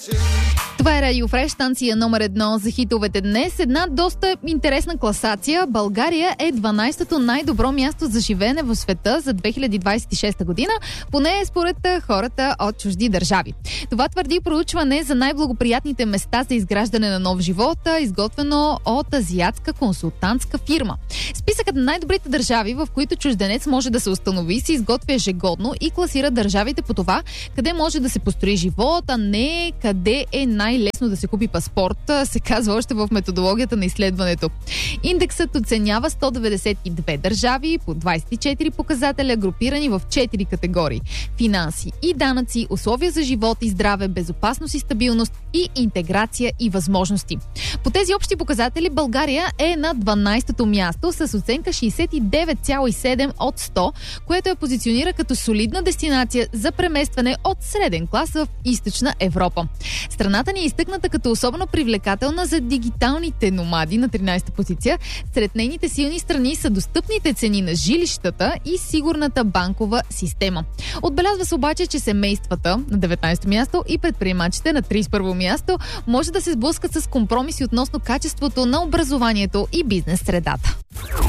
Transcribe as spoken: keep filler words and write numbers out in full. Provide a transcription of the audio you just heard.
Това е Радио Фреш, станция номер едно за хитовете днес. Една доста интересна класация. България е дванайсето най-добро място за живеене в света за две хиляди двадесет и шеста година, поне според хората от чужди държави. Това твърди проучване за най-благоприятните места за изграждане на нов живот, изготвено от азиатска консултантска фирма. Списъкът на най-добрите държави, в които чужденец може да се установи, се изготвя ежегодно и класира държавите по това, къде може да се построи живот, а не къде е най-лесно да се купи паспорт, се казва още в методологията на изследването. Индексът оценява сто деветдесет и две държави по двадесет и четири показателя, групирани в четири категории: финанси и данъци, условия за живот и здраве, безопасност и стабилност и интеграция и възможности. По тези общи показатели България е на дванайсето място с оценка шейсет и девет цяло и седем от сто, което я позиционира като солидна дестинация за преместване от среден клас в източна Европа. Страната ни е изтъкната като особено привлекателна за дигиталните номади на тринадесета позиция. Сред нейните силни страни са достъпните цени на жилищата и сигурната банкова система. Отбелязва се обаче, че семействата на деветнадесето място и предприемачите на тридесет и първо място може да се сблъскат с компромиси относно качеството на образованието и бизнес средата.